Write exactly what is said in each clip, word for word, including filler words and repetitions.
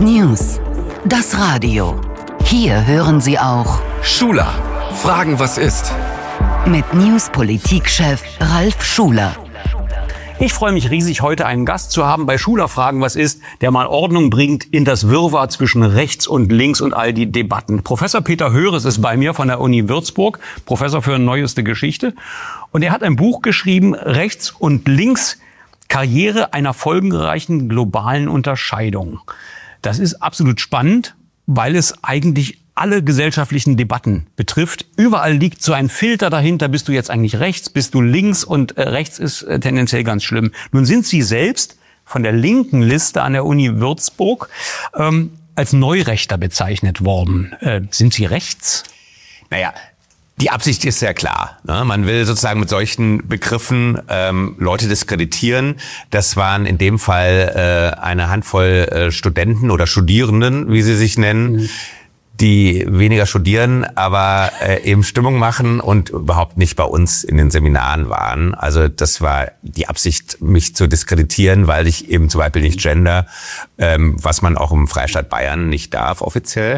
News, das Radio. Hier hören Sie auch Schuler, fragen, was ist? Mit News-Politik-Chef Ralf Schuler. Ich freue mich riesig, heute einen Gast zu haben bei Schuler fragen, was ist, der mal Ordnung bringt in das Wirrwarr zwischen rechts und links und all die Debatten. Professor Peter Höres ist bei mir von der Uni Würzburg, Professor für neueste Geschichte. Und er hat ein Buch geschrieben, Rechts und Links, Karriere einer folgenreichen globalen Unterscheidung. Das ist absolut spannend, weil es eigentlich alle gesellschaftlichen Debatten betrifft. Überall liegt so ein Filter dahinter. Bist du jetzt eigentlich rechts? Bist du links? Und äh, rechts ist äh, tendenziell ganz schlimm. Nun sind Sie selbst von der linken Liste an der Uni Würzburg ähm, als Neurechter bezeichnet worden. Äh, sind Sie rechts? Naja, die Absicht ist sehr klar. Ne? Man will sozusagen mit solchen Begriffen ähm, Leute diskreditieren. Das waren in dem Fall äh, eine Handvoll äh, Studenten oder Studierenden, wie sie sich nennen, mhm. die weniger studieren, aber äh, eben Stimmung machen und überhaupt nicht bei uns in den Seminaren waren. Also das war die Absicht, mich zu diskreditieren, weil ich eben zum Beispiel nicht gender, ähm, was man auch im Freistaat Bayern nicht darf offiziell.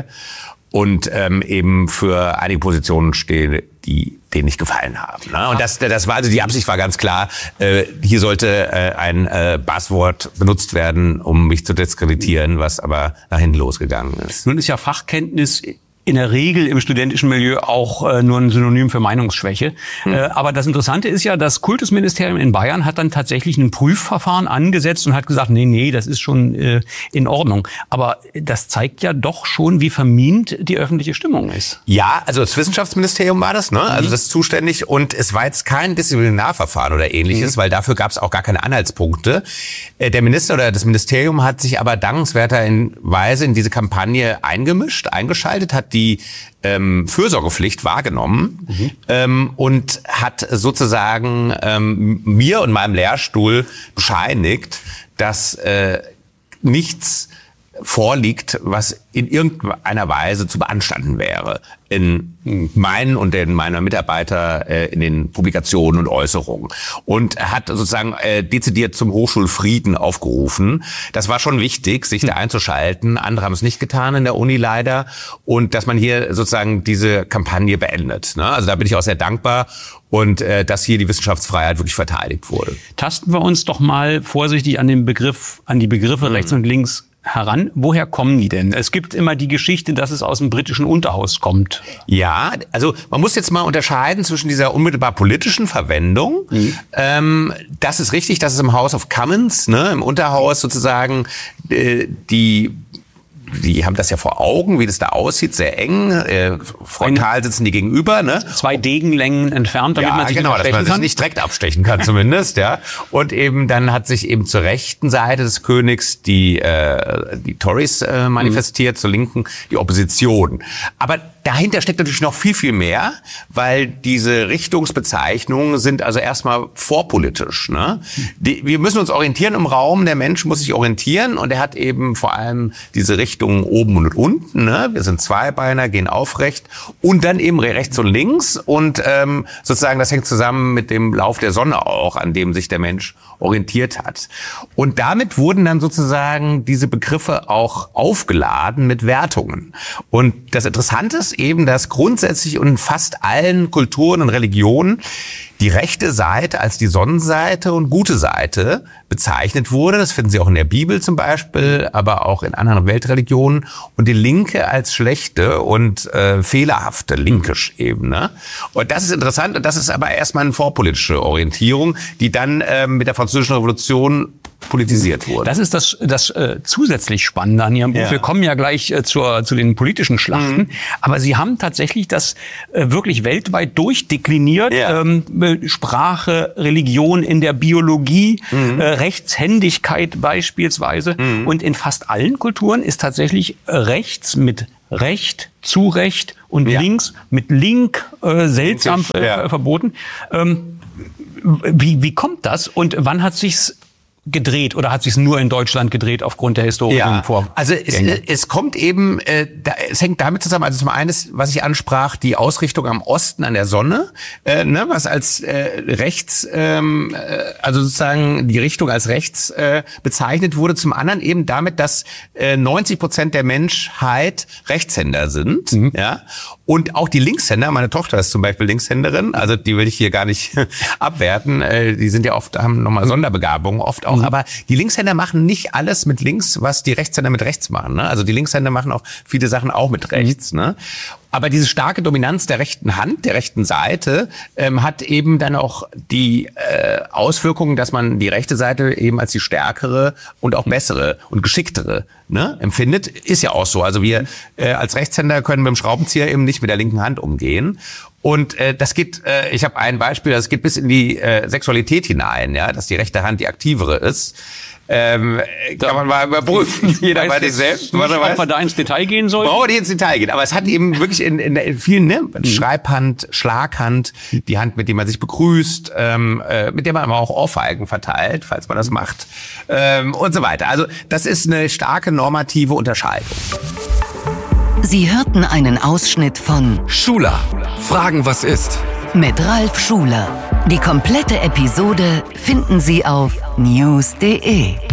Und ähm, eben für einige Positionen stehe, die denen nicht gefallen haben. Ne? Und das, das war also die Absicht war ganz klar. Äh, hier sollte äh, ein äh, Buzzword benutzt werden, um mich zu diskreditieren, was aber nach hinten losgegangen ist. Nun ist ja Fachkenntnis in der Regel im studentischen Milieu auch äh, nur ein Synonym für Meinungsschwäche. Hm. Äh, aber das Interessante ist ja, das Kultusministerium in Bayern hat dann tatsächlich ein Prüfverfahren angesetzt und hat gesagt, nee, nee, das ist schon äh, in Ordnung. Aber das zeigt ja doch schon, wie vermint die öffentliche Stimmung ist. Ja, also das Wissenschaftsministerium war das, ne? Mhm. Also das ist zuständig und es war jetzt kein Disziplinarverfahren oder ähnliches, mhm. weil dafür gab es auch gar keine Anhaltspunkte. Äh, der Minister oder das Ministerium hat sich aber dankenswerterweise in diese Kampagne eingemischt, eingeschaltet, hat die ähm, Fürsorgepflicht wahrgenommen mhm. ähm, und hat sozusagen ähm, mir und meinem Lehrstuhl bescheinigt, dass äh, nichts vorliegt, was in irgendeiner Weise zu beanstanden wäre in meinen und in meiner Mitarbeiter äh, in den Publikationen und Äußerungen. Und er hat sozusagen äh, dezidiert zum Hochschulfrieden aufgerufen. Das war schon wichtig, sich da einzuschalten. Andere haben es nicht getan in der Uni leider. Und dass man hier sozusagen diese Kampagne beendet. Ne? Also da bin ich auch sehr dankbar. Und äh, dass hier die Wissenschaftsfreiheit wirklich verteidigt wurde. Tasten wir uns doch mal vorsichtig an den Begriff, an die Begriffe mhm. rechts und links heran. Woher kommen die denn? Es gibt immer die Geschichte, dass es aus dem britischen Unterhaus kommt. Ja, also man muss jetzt mal unterscheiden zwischen dieser unmittelbar politischen Verwendung. Mhm. Ähm, das ist richtig, das ist im House of Commons, ne, im Unterhaus sozusagen äh, die Die haben das ja vor Augen, wie das da aussieht, sehr eng. Äh, frontal sitzen die gegenüber, ne? Zwei Degenlängen entfernt, damit ja, man sich genau, nicht dass man kann. sich nicht direkt abstechen kann, zumindest, ja. Und eben dann hat sich eben zur rechten Seite des Königs die äh, die Tories äh, manifestiert, mhm. zur linken die Opposition. Aber dahinter steckt natürlich noch viel, viel mehr, weil diese Richtungsbezeichnungen sind also erstmal vorpolitisch. Ne? Die, wir müssen uns orientieren im Raum, der Mensch muss sich orientieren und er hat eben vor allem diese Richtungen oben und unten. Ne? Wir sind Zweibeiner, gehen aufrecht und dann eben rechts und links und ähm, sozusagen das hängt zusammen mit dem Lauf der Sonne auch, an dem sich der Mensch orientiert hat. Und damit wurden dann sozusagen diese Begriffe auch aufgeladen mit Wertungen. Und das Interessante ist eben, dass grundsätzlich und in fast allen Kulturen und Religionen die rechte Seite als die Sonnenseite und gute Seite bezeichnet wurde. Das finden Sie auch in der Bibel zum Beispiel, aber auch in anderen Weltreligionen. Und die linke als schlechte und äh, fehlerhafte, linkisch eben. Ne? Und das ist interessant. Und das ist aber erstmal eine vorpolitische Orientierung, die dann äh, mit der Französischen Revolution politisiert wurde. Das ist das, das äh, zusätzlich Spannende an Ihrem Buch. Ja. Wir kommen ja gleich äh, zur, zu den politischen Schlachten. Mhm. Aber Sie haben tatsächlich das äh, wirklich weltweit durchdekliniert. Ja. Ähm, Sprache, Religion in der Biologie, mhm. äh, Rechtshändigkeit beispielsweise. Mhm. Und in fast allen Kulturen ist tatsächlich rechts mit Recht, Zurecht und ja. links mit Link äh, seltsam äh, ja. verboten. Ähm, wie, wie kommt das und wann hat sich's gedreht oder hat sich nur in Deutschland gedreht aufgrund der historischen Ja, Vorgänge? also es, es kommt eben, äh, da, es hängt damit zusammen, also zum einen, ist, was ich ansprach, die Ausrichtung am Osten an der Sonne, äh, ne, was als äh, rechts, ähm, äh, also sozusagen die Richtung als rechts äh, bezeichnet wurde. Zum anderen eben damit, dass äh, neunzig Prozent der Menschheit Rechtshänder sind, mhm. ja, und auch die Linkshänder, meine Tochter ist zum Beispiel Linkshänderin, also die will ich hier gar nicht abwerten, äh, die sind ja oft, haben nochmal Sonderbegabungen, oft auch, mhm. aber die Linkshänder machen nicht alles mit links, was die Rechtshänder mit rechts machen, ne? Also die Linkshänder machen auch viele Sachen auch mit rechts, mhm. ne? Aber diese starke Dominanz der rechten Hand, der rechten Seite, ähm, hat eben dann auch die äh, Auswirkungen, dass man die rechte Seite eben als die stärkere und auch bessere und geschicktere, ne, empfindet. Ist ja auch so. Also wir äh, als Rechtshänder können mit dem Schraubenzieher eben nicht mit der linken Hand umgehen. Und äh, das geht, äh, ich habe ein Beispiel, das geht bis in die äh, Sexualität hinein, ja, dass die rechte Hand die aktivere ist. Ähm, kann man mal überprüfen, jeder bei sich selbst. Nicht, ob man da ins Detail gehen soll? Brauchen wir nicht ins Detail gehen, aber es hat eben wirklich in, in, in vielen, ne, mhm. Schreibhand, Schlaghand, die Hand, mit der man sich begrüßt, ähm, äh, mit der man aber auch Ohrfeigen verteilt, falls man das macht, ähm, und so weiter. Also das ist eine starke normative Unterscheidung. Sie hörten einen Ausschnitt von Schuler, Fragen was ist? Mit Ralf Schuler. Die komplette Episode finden Sie auf news punkt de.